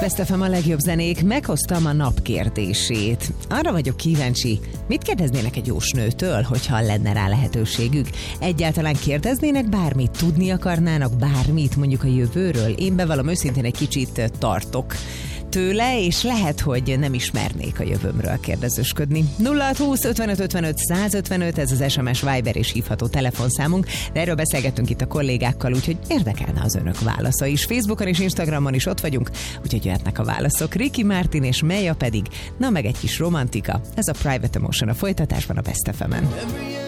Best FM a legjobb zenék, meghoztam a nap kérdését. Arra vagyok kíváncsi, mit kérdeznének egy jósnőtől, hogyha lenne rá lehetőségük? Egyáltalán kérdeznének bármit, tudni akarnának bármit, mondjuk a jövőről? Én bevallom őszintén egy kicsit tartok tőle, és lehet, hogy nem ismernék a jövőmről kérdezősködni. 0620 55 55 155, ez az SMS, Viber és hívható telefonszámunk, de erről beszélgettünk itt a kollégákkal, úgyhogy érdekelne az önök válasza is. Facebookon és Instagramon is ott vagyunk, úgyhogy jöhetnek a válaszok. Ricky Martin és Meja pedig, na meg egy kis romantika. Ez a Private Emotion a folytatásban a Best FM-en.